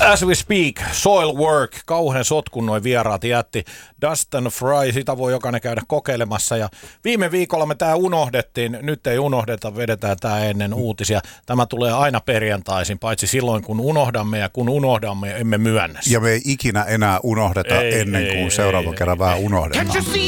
As we speak, soil work, kauhean sotkun noin vieraat jätti. Dust and fry, sitä voi jokainen käydä kokeilemassa. Ja viime viikolla me tää unohdettiin, nyt ei unohdeta, vedetään tää ennen uutisia. Tämä tulee aina perjantaisin, paitsi silloin kun unohdamme ja kun unohdamme, emme myönnä. Ja me ei ikinä enää unohdeta ennen kuin seuraavan kerran vähän unohdetaan.